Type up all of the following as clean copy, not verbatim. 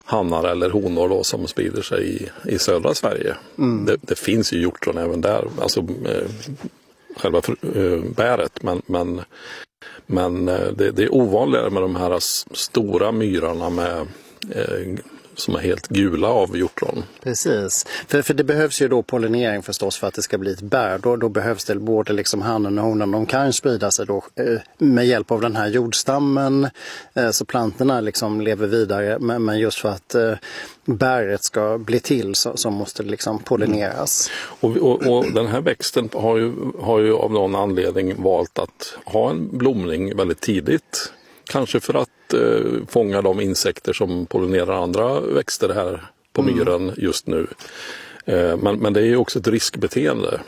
hannar eller honor då, som sprider sig i södra Sverige. Det finns ju hjortron även där, alltså själva bäret, men det är ovanligare med de här stora myrarna med som är helt gula av hjortron. Precis, för det behövs ju då pollinering förstås för att det ska bli ett bär. Då behövs det både liksom hannen och honan. De kan sprida sig då med hjälp av den här jordstammen, så plantorna liksom lever vidare. Men just för att bäret ska bli till så måste det liksom pollineras. Och den här växten har ju av någon anledning valt att ha en blomning väldigt tidigt. Kanske för att fånga de insekter som pollinerar andra växter här på myren just nu. Men det är ju också ett riskbeteende.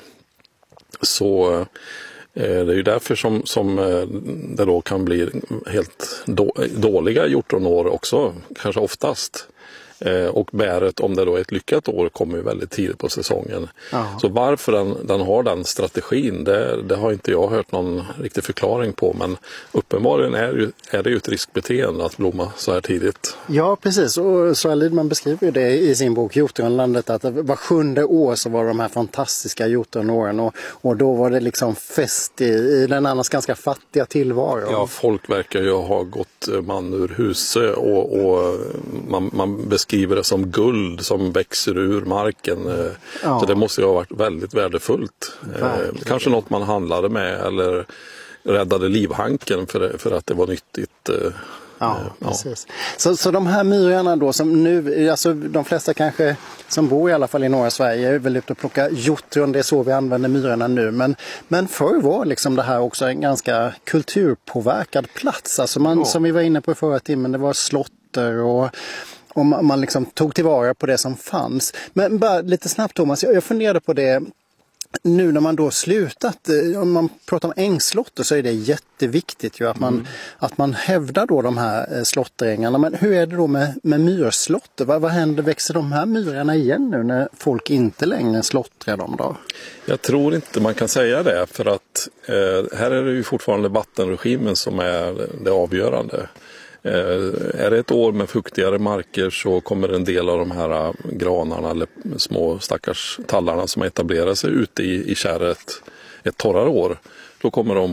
Så det är ju därför som det då kan bli helt dåliga hjortronår också, kanske oftast. Och bäret, om det då är ett lyckat år, kommer ju väldigt tidigt på säsongen. Aha. Så varför den har den strategin, det har inte jag hört någon riktig förklaring på. Men uppenbarligen är det ju ett riskbeteende att blomma så här tidigt. Ja, precis. Och Sara Lidman beskriver ju det i sin bok Hjortronlandet, att var 7:e år så var de här fantastiska hjortronåren. Och då var det liksom fest i den annars ganska fattiga tillvaron. Ja, folk verkar ju ha gått man ur huset och man beskriver det som guld som växer ur marken. Så det måste ju ha varit väldigt värdefullt. Kanske något man handlade med eller räddade livhanken för att det var nyttigt. Ja, precis. Så de här myrarna då som nu, alltså de flesta kanske som bor i alla fall i norra Sverige är väl ute och plocka hjortron, det är så vi använder myrarna nu. Men förr var liksom det här också en ganska kulturpåverkad plats. Alltså som vi var inne på i förra timmen, det var slotter och man liksom tog tillvara på det som fanns. Men bara lite snabbt Thomas, jag funderade på det. Nu när man då slutat, om man pratar om ängslotter så är det jätteviktigt ju att man hävdar då de här slotterängarna. Men hur är det då med myrslotter? Vad händer, växer de här myrarna igen nu när folk inte längre slottrar dem då? Jag tror inte man kan säga det, för att här är det ju fortfarande vattenregimen som är det avgörande. Är det ett år med fuktigare marker så kommer en del av de här granarna eller små stackars tallarna som etablerar sig ute i kärret ett torrare år, då kommer de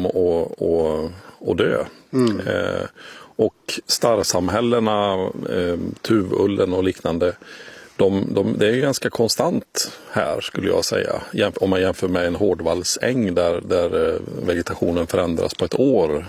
att dö. Och starrsamhällena, Tuvullen och liknande, det är ganska konstant här skulle jag säga. Om man jämför med en hårdvallsäng där vegetationen förändras på ett år.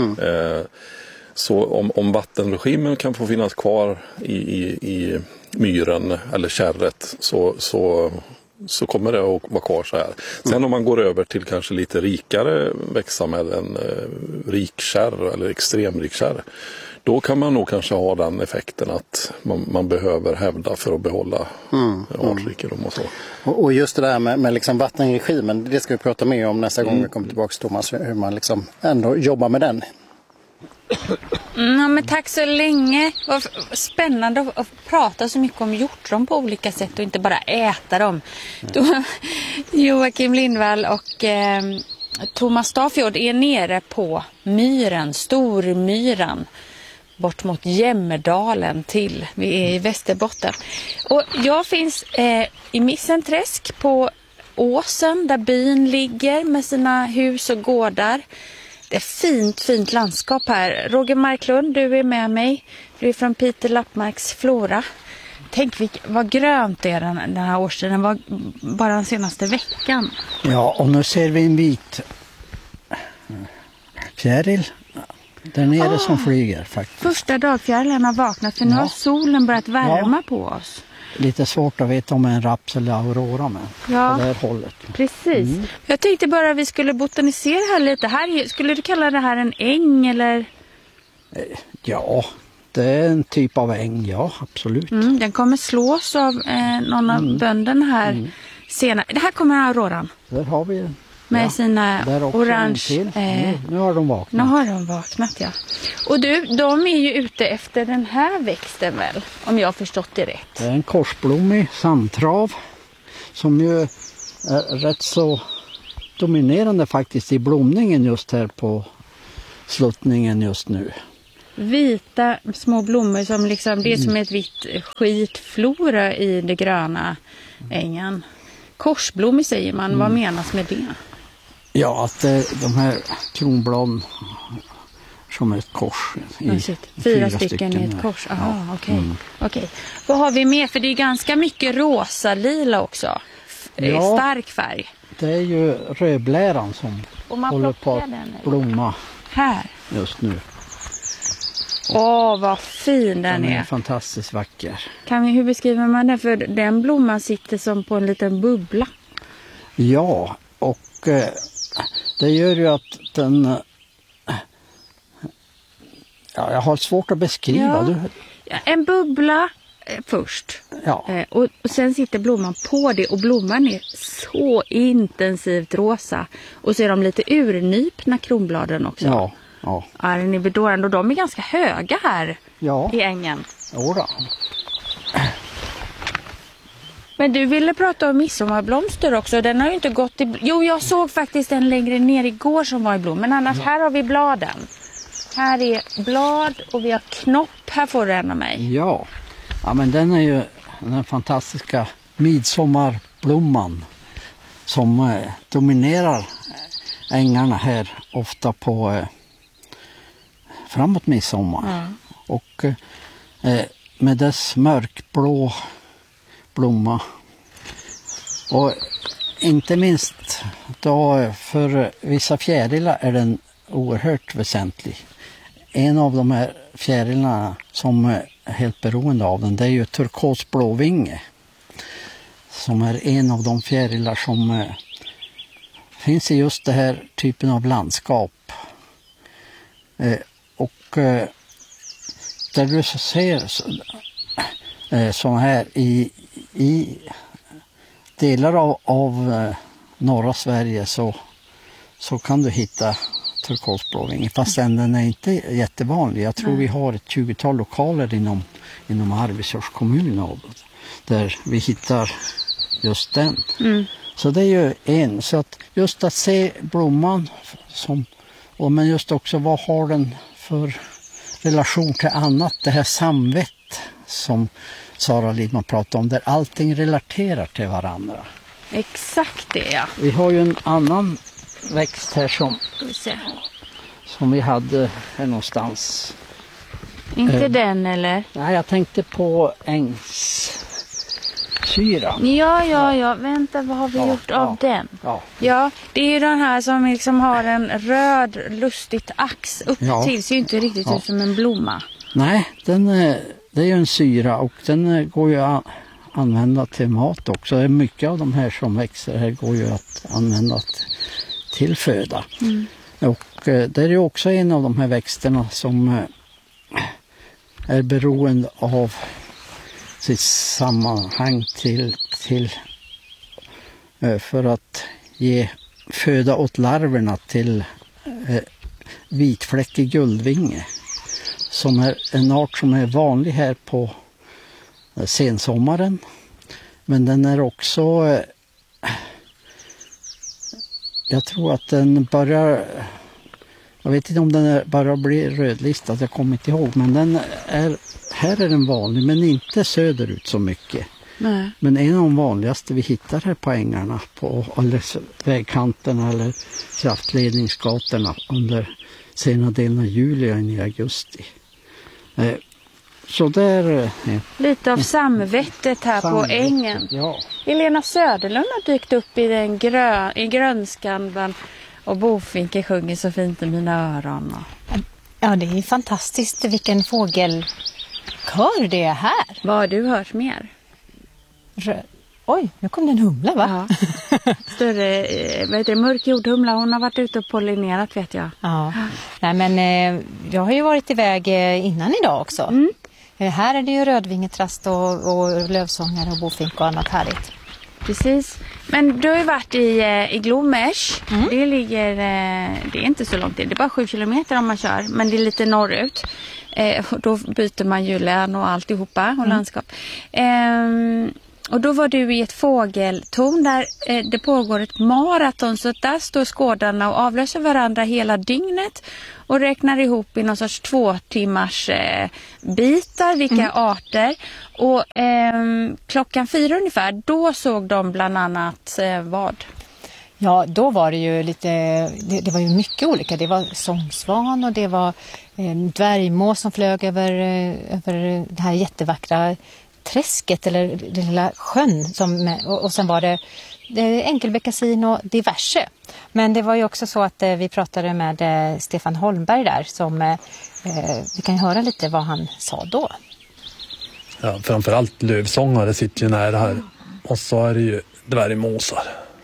Så om vattenregimen kan få finnas kvar i myren eller kärret så kommer det att vara kvar så här. Sen om man går över till kanske lite rikare växtsamhällen, rikkärr eller extremrikkärr, då kan man nog kanske ha den effekten att man behöver hävda för att behålla artrikedom och så. Och just det där med liksom vattenregimen, det ska vi prata mer om nästa gång vi kommer tillbaka, Thomas, hur man liksom ändå jobbar med den. Ja, men tack så länge. Vad spännande att prata så mycket om hjortron på olika sätt och inte bara äta dem. Joakim Lindvall och Thomas Stafjord är nere på myren, Stormyran, bort mot Jämmerdalen till. Vi är i Västerbotten. Och jag finns i Missenträsk på åsen där byn ligger med sina hus och gårdar. Det är fint landskap här. Roger Marklund, du är med mig. Du är från Peter Lappmarks Flora. Tänk vad grönt det är den här årstiden. Var bara den senaste veckan. Ja, och nu ser vi en vit fjäril där nere som flyger faktiskt. Första dagfjärilen har vaknat för nu har solen börjat värma på oss. Lite svårt att veta om en raps eller aurora med på det här hållet. Precis. Jag tänkte bara att vi skulle botanisera här lite. Skulle du kalla det här en äng eller? Ja, det är en typ av äng, ja, absolut. Den kommer slås av någon av bönderna här senare. Det här kommer auroran. Där har vi den. Med sina orange... Nu har de vaknat. Nu har de vaknat, ja. Och de är ju ute efter den här växten väl, om jag har förstått det rätt. Det är en korsblommig sandtrav som ju är rätt så dominerande faktiskt i blomningen just här på sluttningen just nu. vita små blommor som liksom, det är som ett vitt skitflora i det gröna ängen. Korsblommor säger man, vad menas med det? Ja, att de här kronbladen som ett kors. Fyra stycken i ett kors. Aha, okej. Okej. Vad har vi mer? För det är ganska mycket rosa lila också. Stark färg. Det är ju rödbläran som håller på att blomma här just nu. Vad fin den är. Fantastiskt vacker. Hur beskriver man den? För den blomman sitter som på en liten bubbla. Ja, och det gör ju att den... Ja, jag har svårt att beskriva. Ja, en bubbla först. Ja. Och sen sitter blomman på det. Och blomman är så intensivt rosa. Och så är de lite urnypna kronbladen också. Ja. Den är bedårande. Och de är ganska höga här i ängen. Jodå. Men du ville prata om midsommarblomster också. Den har ju inte gått i... Jo, jag såg faktiskt en längre ner igår som var i blom. Men annars här har vi bladen. Här är blad och vi har knopp. Här får du en av mig. Ja, men den är ju den fantastiska midsommarblomman som dominerar ängarna här ofta på framåt midsommar. Och med dess mörkblå blomma. Och inte minst då för vissa fjärilar är den oerhört väsentlig. En av de här fjärilarna som är helt beroende av den, det är ju turkosblåvinge. Som är en av de fjärilar som finns i just den här typen av landskap. Och där du ser så här i delar av norra Sverige så kan du hitta turkosblåvinge, fast den är inte jättevanlig. Jag tror vi har ett 20-tal lokaler inom Arvidsjaurs kommun där vi hittar just den. Så det är ju en. Så att just att se blomman men just också vad har den för relation till annat, det här samvett som Sara Lidman pratade om, där allting relaterar till varandra. Exakt det, ja. Vi har ju en annan växt här som vi hade här någonstans. Inte den eller? Nej, jag tänkte på ängssyra. Ja. Vänta, vad har vi gjort av den? Ja, det är ju den här som liksom har en röd lustigt ax upp till, ser ju inte riktigt ut som en blomma. Nej, det är ju en syra och den går ju att använda till mat också. Mycket av de här som växer här går ju att använda till föda. Och det är ju också en av de här växterna som är beroende av sitt sammanhang till för att ge föda åt larverna till vitfläckig guldvinge, som är en art som är vanlig här på sensommaren, men den är också, jag tror att den börjar, jag vet inte om den börjar bli rödlistad, jag kommer inte ihåg, men här är den vanlig, men inte söderut så mycket. Nej. Men en av de vanligaste vi hittar här på ängarna, eller vägkanterna eller kraftledningsgatorna under sena delen av juli och in i augusti. Så där... Lite av samvettet här på ängen. Ja. Helena Söderlund har dykt upp i grönskan och Bofinke sjunger så fint i mina öron. Ja, det är fantastiskt vilken fågelkör det är här. Vad har du hört mer? Oj, nu kom det en humla, va? Ja. Större, mörk jordhumla, hon har varit ute och pollinerat, vet jag. Ja. Nej, men jag har ju varit iväg innan idag också. Här är det ju rödvingetrast och lövsångare och bofink och annat härligt. Precis. Men du har ju varit i Glomers. Det är inte så långt, det är bara 7 kilometer om man kör, men det är lite norrut. Då byter man ju län och alltihopa och landskap. Och då var du i ett fågeltorn där det pågår ett maraton. Så där står skådarna och avlöser varandra hela dygnet. Och räknar ihop i någon sorts 2 timmars bitar vilka arter. Och klockan 4 ungefär, då såg de bland annat vad? Ja, då var det ju det var ju mycket olika. Det var sångsvan och det var dvärgmås som flög över det här jättevackra träsket eller den lilla sjön. Och sen var det enkelbeckasin och diverse. Men det var ju också så att vi pratade med Stefan Holmberg där som vi kan höra lite vad han sa då. Ja, framförallt lövsångare sitter ju nära här. Och så är det ju dvärgmåsar.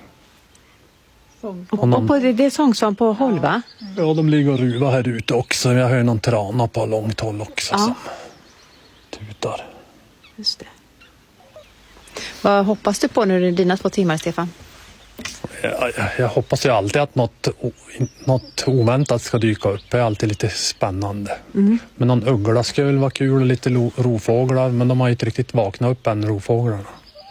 Och på det är sångsvan på håll, va? Ja, de ligger och ruvar här ute också. Jag hör någon trana på långt håll också som tutar. Just det. Vad hoppas du på nu i dina 2 timmar, Stefan? Jag hoppas ju alltid att något oväntat ska dyka upp. Det är alltid lite spännande. Men någon uggla skulle väl vara kul och lite rovfåglar. Men de har inte riktigt vaknat upp än, rovfåglarna.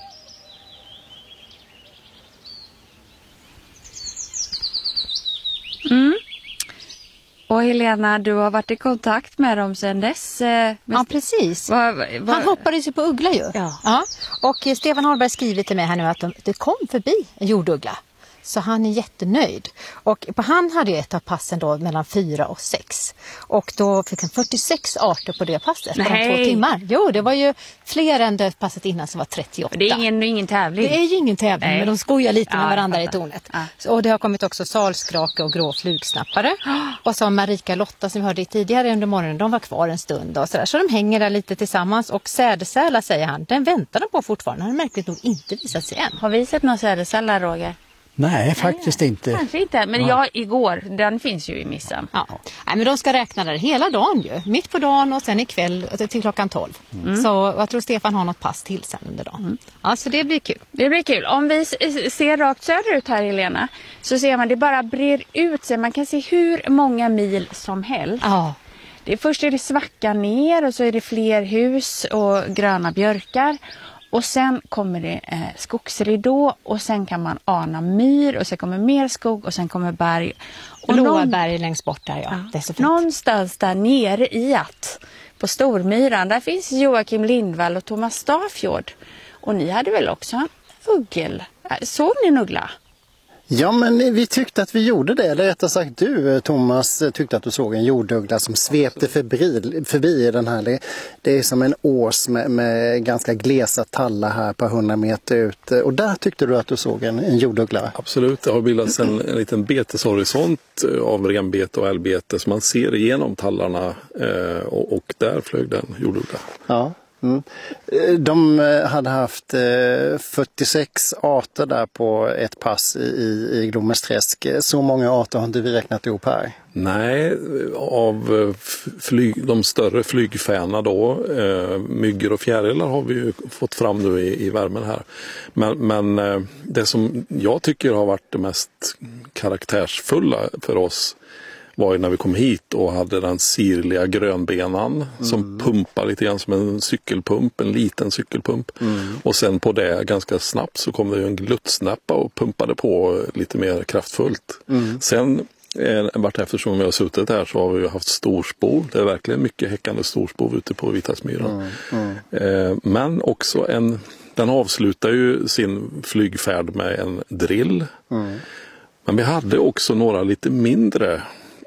Och Helena, du har varit i kontakt med dem sedan dess. Ja, precis. Han hoppades ju på uggla ju. Ja. Och Stefan Holmberg skriver till mig här nu att det kom förbi en jorduggla. Så han är jättenöjd. Och han hade ju ett av passen då mellan 4 och 6. Och då fick han 46 arter på det passet på 2 timmar. Jo, det var ju fler än det passet innan som var 38. Det är ingen tävling. Det är ju ingen tävling, men de skojar lite med varandra i tornet. Och det har kommit också salskrake och grå flugsnappare. Och så Marika och Lotta som vi hörde tidigare under morgonen, de var kvar en stund. Och så de hänger där lite tillsammans. Och sädesärla, säger han, den väntar de på fortfarande. Han har märkligt nog inte visat sig än. Har vi sett några sädesärlar, Roger? Nej, faktiskt inte. Kanske inte, men igår, den finns ju i missen. Ja. Nej, men de ska räkna där hela dagen ju. Mitt på dagen och sen ikväll till klockan 12. Så jag tror Stefan har något pass till sen under dagen. Ja, så det blir kul. Det blir kul. Om vi ser rakt söderut här, Helena, så ser man det bara brer ut sig. Man kan se hur många mil som helst. Ja. Först är det svacka ner och så är det fler hus och gröna björkar. Och sen kommer det skogsridå och sen kan man ana myr och sen kommer mer skog och sen kommer berg. Och blåa berg längst bort där, ja. Det är så fint. Någonstans där nere på Stormyran, där finns Joakim Lindvall och Thomas Stafjord. Och ni hade väl också en uggel? Såg ni en uggla? Ja, men vi tyckte att vi gjorde det. Eller rättare sagt du, Thomas, tyckte att du såg en jorduggla som svepte förbi den här. Det är som en ås med ganska glesa tallar här på 100 meter ut. Och där tyckte du att du såg en jorduggla? Absolut, det har bildats en liten beteshorisont av renbete och älgbete så man ser igenom tallarna och där flög den jorduggla. Ja. De hade haft 46 arter där på ett pass i Glommersträsk. Så många arter har inte vi räknat ihop här. Nej, av de större flygfäna då, myggor och fjärilar har vi ju fått fram nu i värmen här. Men det som jag tycker har varit det mest karaktärsfulla för oss var ju när vi kom hit och hade den sirliga grönbenan som pumpar lite grann som en cykelpump, en liten cykelpump. Och sen på det ganska snabbt så kom det ju en gluttsnäppa och pumpade på lite mer kraftfullt. Sen vartefter som vi har suttit här så har vi haft storspov. Det är verkligen mycket häckande storspov ute på Vitasmyran. Men också den avslutar ju sin flygfärd med en drill. Men vi hade också några lite mindre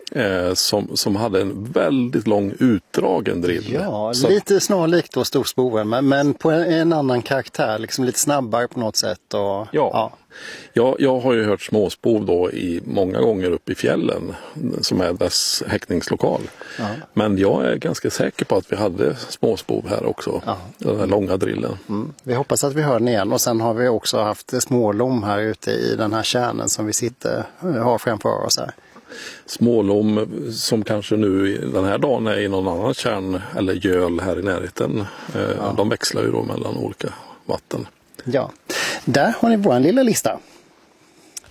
som hade en väldigt lång utdragen drill. Ja, lite snarlikt då storspoven men på en annan karaktär, liksom lite snabbare på något sätt. Och, Jag har ju hört småspov då i många gånger uppe i fjällen som är dess häckningslokal. Men jag är ganska säker på att vi hade småspov här också, den här långa drillen. Vi hoppas att vi hör den igen och sen har vi också haft smålom här ute i den här kärnen som vi har framför oss här. Smålom som kanske nu den här dagen är i någon annan kärn eller göl här i närheten. De växlar ju då mellan olika vatten. Ja, där har ni vår lilla lista.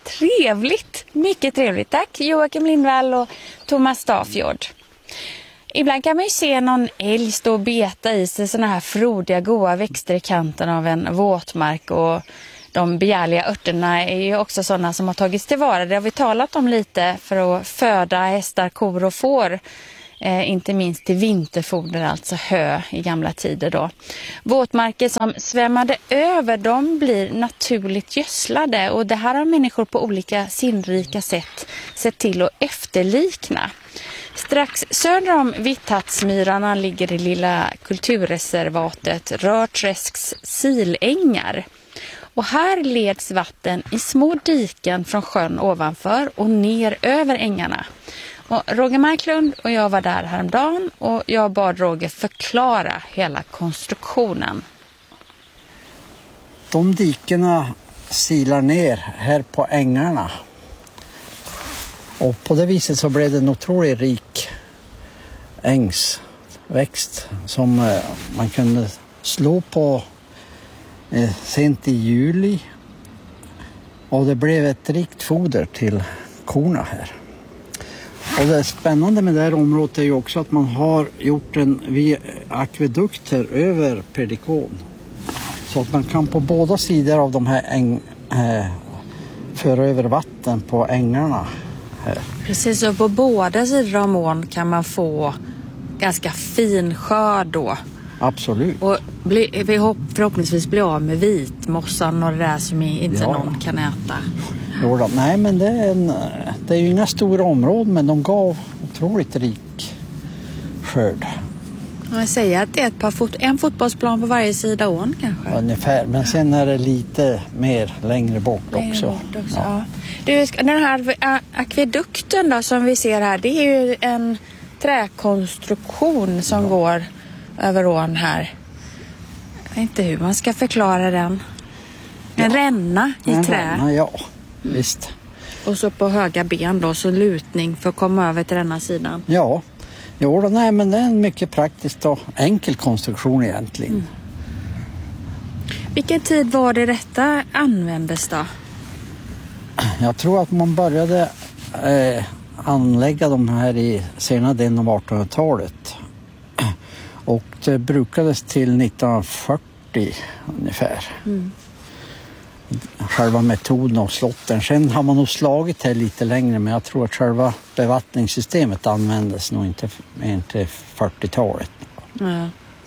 Trevligt, mycket trevligt. Tack Joakim Lindvall och Thomas Stafjord. Ibland kan man ju se någon älg stå och beta i sig såna här frodiga, goda växter i kanten av en våtmark, och de begärliga örterna är ju också sådana som har tagits tillvara. Det har vi talat om lite, för att föda hästar, kor och får. Inte minst till vinterfoder, alltså hö i gamla tider då. Våtmarker som svämmade över, de blir naturligt gödslade, och det här har människor på olika sinnrika sätt sett till att efterlikna. Strax söder om Vitthattsmyrarna ligger det lilla kulturreservatet Rörträsks silängar. Och här leds vatten i små diken från sjön ovanför och ner över ängarna. Och Roger Marklund och jag var där häromdagen, och jag bad Roger förklara hela konstruktionen. De dikena silar ner här på ängarna. Och på det viset så blev det en otroligt rik ängsväxt som man kunde slå på sent i juli. Och det blev ett rikt foder till korna här. Och det spännande med det här området är ju också att man har gjort en akvedukt här över Perdikon. Så att man kan på båda sidor av de här föra över vatten på ängarna här. Precis, och på båda sidor av ån kan man få ganska fin skörd då. Absolut. Och vi förhoppningsvis bli av med vitmossan och det där som inte någon kan äta. Jo då, nej, men det är ju inga stora områden, men de gav otroligt rik skörd. Jag säger att det är en fotbollsplan på varje sida ån kanske. Ungefär, men sen är det lite mer längre bort också. Ja. Du, den här akvedukten då som vi ser här, det är ju en träkonstruktion som går över ån här. Jag vet inte hur man ska förklara den. En ränna i trä. Ränna, ja, visst. Och så på höga ben då, så lutning för att komma över till denna sidan. Ja, jo då, nej, men det är en mycket praktisk och enkel konstruktion egentligen. Mm. Vilken tid var det detta användes då? Jag tror att man började anlägga de här i senare delen av 1800-talet. Och det brukades till 1940 ungefär. Mm. Själva metoden av slotten. Sen har man nog slagit här lite längre, men jag tror att själva bevattningssystemet användes nog inte 40-talet. Ja.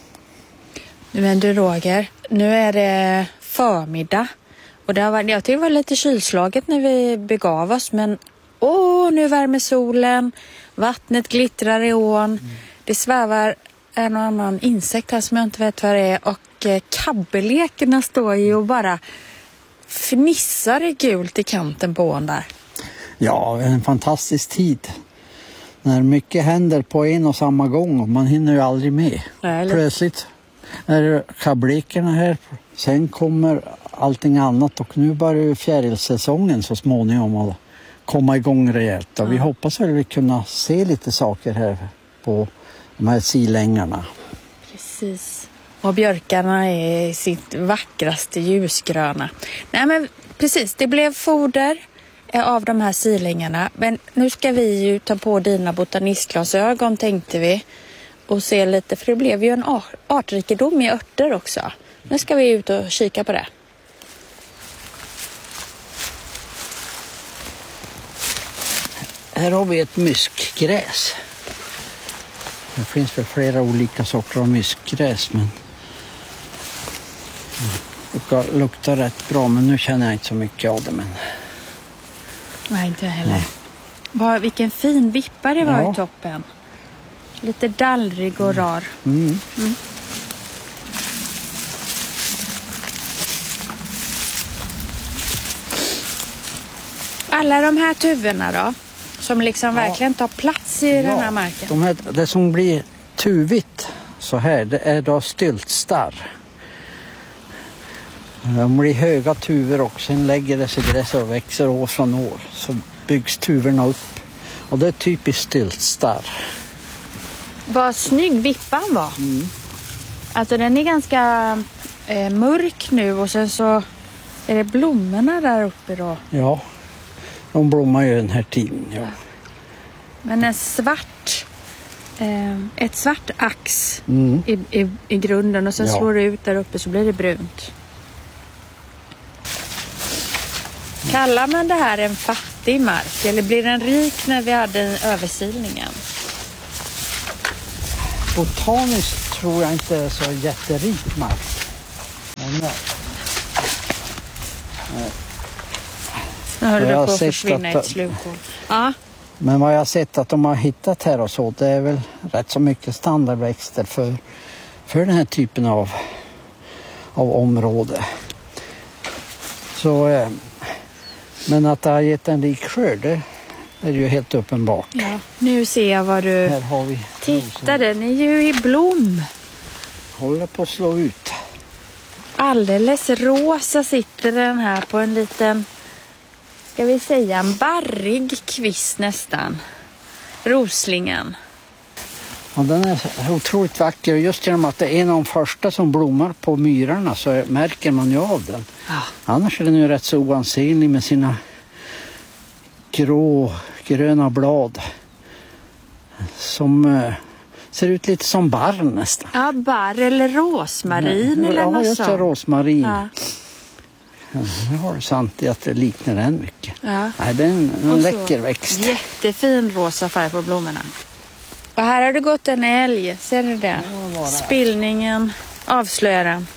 Men du Roger, nu är det förmiddag. Och jag tyckte det var lite kylslaget när vi begav oss, men nu värmer solen, vattnet glittrar i ån, det svävar en och annan insekt här som jag inte vet vad det är, och kabbelekerna står ju och bara fnissar i gult i kanten på ån där. Ja, en fantastisk tid. När mycket händer på en och samma gång och man hinner ju aldrig med. Plötsligt är det kabblekerna här, sen kommer allting annat, och nu börjar ju fjärilsäsongen så småningom att komma igång rejält. Och vi hoppas att vi kunna se lite saker här på de här silängarna. Precis. Och björkarna är sitt vackraste ljusgröna. Nej, men precis, det blev foder av de här silängarna. Men nu ska vi ju ta på dina botanistglasögon, tänkte vi. Och se lite, för det blev ju en artrikedom i örter också. Nu ska vi ut och kika på det. Här har vi ett myskgräs. Det finns väl flera olika sorter av myskgräs, men det luktar rätt bra, men nu känner jag inte så mycket av det. Men... Nej, inte heller. Vilken fin vippa det var i toppen. Lite dallrig och rar. Mm. Mm. Alla de här tuvorna då? Som liksom verkligen tar plats i den här marken. Det som blir tuvigt så här, det är då styltstarr. De blir höga tuvor och sen lägger det sig gräs och växer år från år. Så byggs tuvorna upp. Och det är typiskt styltstarr. Vad snygg vippan var. Mm. Alltså den är ganska mörk nu, och sen så är det blommorna där uppe då. Ja, de blommar ju den här tiden, ja. Men en svart ett svart ax i grunden och sen slår det ut där uppe så blir det brunt. Kallar man det här en fattig mark eller blir den rik när vi hade översilningen? Botaniskt tror jag inte är så jätterik mark. Men nu höll det på att försvinna ett slukhål. Ja. Men vad jag har sett att de har hittat här och så, det är väl rätt så mycket standardväxter för den här typen av område. Så, men att det har gett en rik skörd, det är ju helt uppenbart. Ja, nu ser jag vad du... Här har vi... Titta, den är ju i blom. Håller på att slå ut. Alldeles rosa sitter den här på en liten... Ska vi säga en barrig kvist nästan. Roslingen. Ja, den är otroligt vacker. Just genom att det är en av de första som blommar på myrarna så märker man ju av den. Ja. Annars är den ju rätt så oansenlig med sina gröna blad. Som ser ut lite som barr nästan. Ja, barr eller rosmarin eller något just det, sånt. rosmarin. Ja. Det har du sant i att det liknar den mycket. Ja. Nej, det är en läcker växt. Jättefin rosa färg på blommorna. Och här har det gått en älg. Ser du det? Spillningen avslöjar den.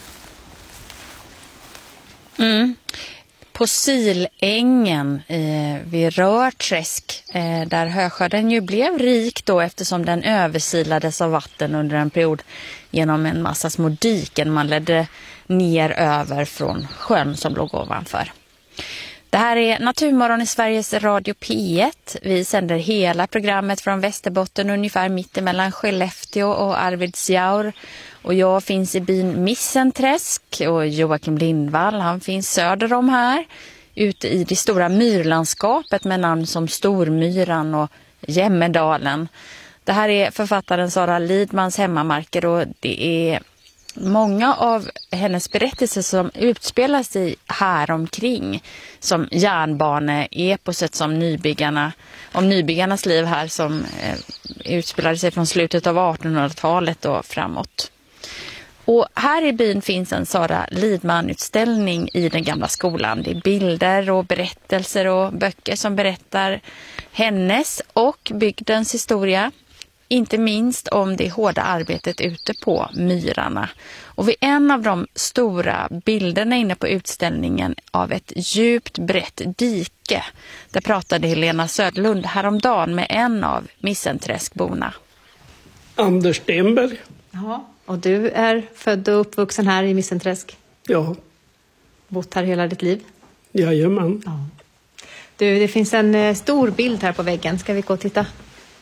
På Silängen vid Rörträsk där höskörden ju blev rik då eftersom den översilades av vatten under en period genom en massa små diken man ledde ner över från sjön som låg ovanför. Det här är Naturmorgon i Sveriges Radio P1. Vi sänder hela programmet från Västerbotten ungefär mitt emellan Skellefteå och Arvidsjaur. Och jag finns i byn Missenträsk och Joakim Lindvall han finns söder om här. Ute i det stora myrlandskapet med namn som Stormyran och Jämmerdalen. Det här är författaren Sara Lidmans hemmamarker och det är många av hennes berättelser som utspelar sig här omkring. Som järnbane-eposet som nybyggarnas liv här som utspelade sig från slutet av 1800-talet och framåt. Och här i byn finns en Sara Lidman-utställning i den gamla skolan. Det är bilder och berättelser och böcker som berättar hennes och bygdens historia. Inte minst om det hårda arbetet ute på myrarna. Och vid en av de stora bilderna inne på utställningen av ett djupt brett dike. Där pratade Helena Söderlund häromdagen med en av Missenträskborna. Anders Stenberg. Ja, och du är född och uppvuxen här i Missenträsk? Ja. Bott här hela ditt liv? Jajamän. Ja. Du, det finns en stor bild här på väggen. Ska vi gå och titta?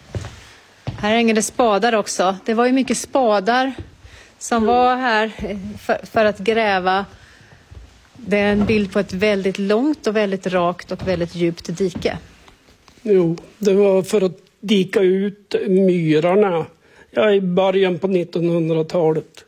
Här hänger det spadar också. Det var ju mycket spadar som var här för att gräva. Det är en bild på ett väldigt långt och väldigt rakt och väldigt djupt dike. Jo, det var för att dika ut myrarna i början på 1900-talet.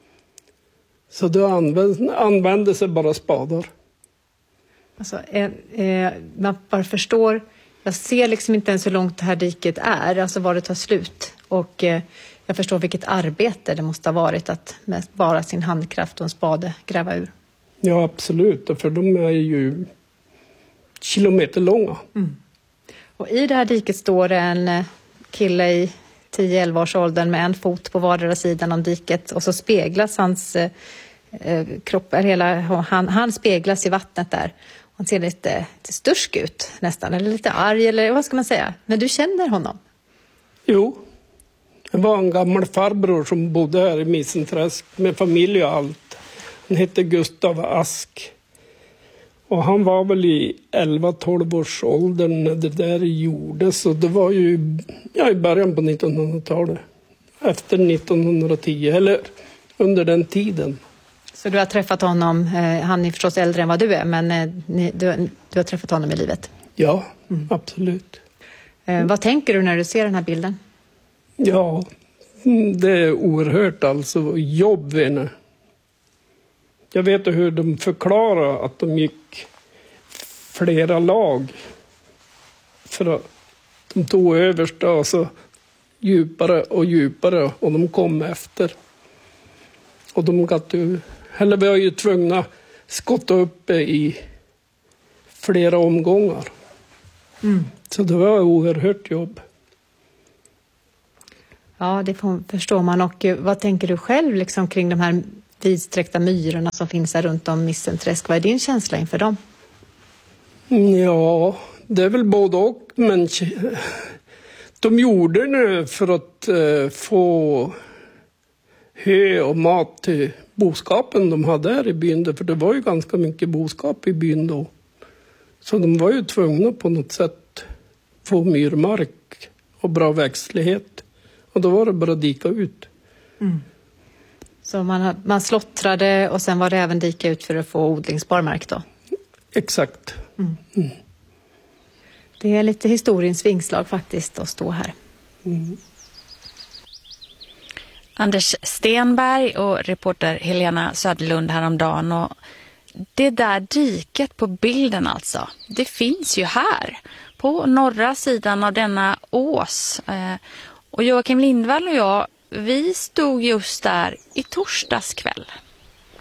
Så då använde sig bara spadar. Alltså, man bara förstår... Jag ser liksom inte ens hur långt det här diket är, alltså var det tar slut. Och jag förstår vilket arbete det måste ha varit att med bara sin handkraft och en spade gräva ur. Ja, absolut. För de är ju kilometer långa. Mm. Och i det här diket står det en kille i 10-11 års åldern med en fot på vardera sidan av diket. Och så speglas hans kropp, han speglas i vattnet där. Han ser lite stursk ut nästan, eller lite arg, eller vad ska man säga? Men du känner honom? Jo, det var en gammal farbror som bodde här i Missenträsk med familj och allt. Han hette Gustav Ask. Och han var väl i 11-12 års ålder när det där gjordes. Och det var ju i början på 1900-talet. Efter 1910, eller under den tiden. Så du har träffat honom, han är förstås äldre än vad du är, men du har träffat honom i livet? Ja, absolut. Vad tänker du när du ser den här bilden? Ja, det är oerhört alltså jobb. Jag vet hur de förklarar att de gick flera lag. För att de tog översta och så djupare och djupare och de kom efter. Och vi var ju tvungna att skotta upp i flera omgångar. Så det var oerhört jobb. Ja, det förstår man. Och vad tänker du själv liksom, kring de här vidsträckta myrorna som finns här runt om Missenträsk? Vad är din känsla inför dem? Ja, det är väl både och. Men de gjorde det för att få hö och mat till boskapen de hade här i byn. För det var ju ganska mycket boskap i byn då. Så de var ju tvungna på något sätt få myrmark och bra växtlighet. Och då var det bara att dika ut. Så man slottrade och sen var det även dika ut för att få odlingsbar mark då? Exakt. Det är lite historiens vingslag faktiskt att stå här. Anders Stenberg och reporter Helena Söderlund häromdagen. Och det där diket på bilden alltså, det finns ju här på norra sidan av denna ås. Och Joakim Lindvall och jag, vi stod just där i torsdags kväll.